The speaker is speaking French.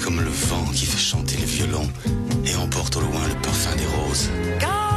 comme le vent qui fait chanter les violons et emporte au loin le parfum des roses.